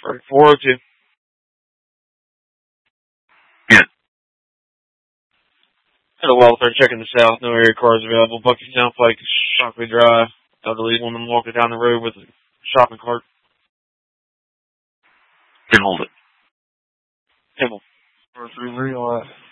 402. Yeah. Hello, welfare, checking the south. No area cars available. Buckytown Pike, Shockley Drive. Elderly woman walking down the road with a shopping cart. Can hold it. Kimmel. 433 on that.